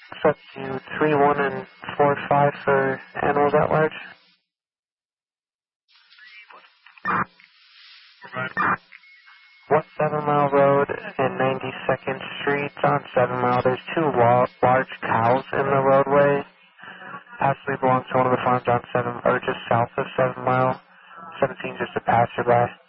Set to 3-1 and 4-5 for animals at large. West 7 Mile Road and 92nd Street on 7 Mile. There's two large cows in the roadway. Possibly belongs to one of the farms on 7, or just south of 7 Mile. 17 just a passerby.